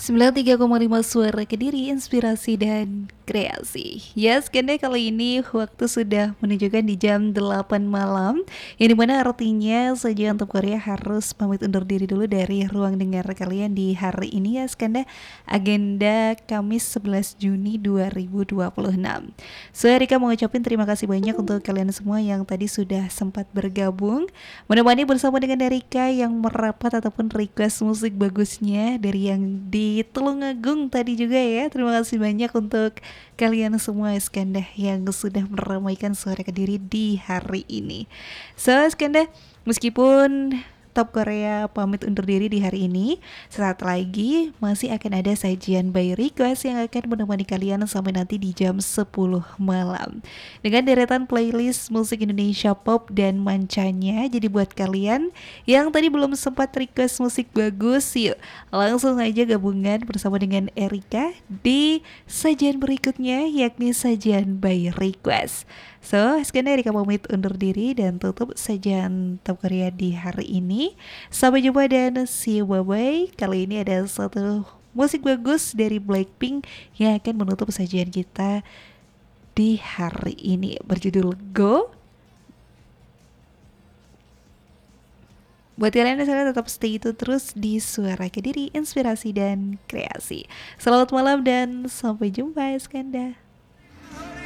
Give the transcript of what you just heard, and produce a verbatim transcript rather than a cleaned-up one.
sembilan puluh tiga koma lima Suara Kediri, inspirasi dan kreasi. Yes, kende kali ini waktu sudah menunjukkan di jam delapan malam, yang dimana artinya saja untuk Korea harus pamit undur diri dulu dari ruang dengar kalian di hari ini ya skanda agenda Kamis sebelas Juni dua ribu dua puluh enam. Saya Rika mau ngucapin terima kasih banyak untuk kalian semua yang tadi sudah sempat bergabung menemani bersama dengan Erika yang merapat ataupun request musik bagusnya dari yang di Tulungagung tadi juga ya. Terima kasih banyak untuk kalian semua Iskanda yang sudah meramaikan Suara Kediri di hari ini. So Iskanda, meskipun Top Korea pamit undur diri di hari ini, saat lagi masih akan ada sajian by request yang akan menemani kalian sampai nanti di jam sepuluh malam dengan deretan playlist musik Indonesia pop dan mancanya. Jadi buat kalian yang tadi belum sempat request musik bagus, yuk langsung aja gabungan bersama dengan Erika di sajian berikutnya, yakni sajian by request. So, sekian Erika pamit undur diri dan tutup sajian Top Korea di hari ini. Sampai jumpa dan see you, bye-bye. Kali ini ada satu musik bagus dari Blackpink yang akan menutup sajian kita di hari ini, berjudul Go. Buat kalian yang sana tetap stay itu terus di Suara Kediri, inspirasi dan kreasi. Selamat malam dan sampai jumpa Iskanda.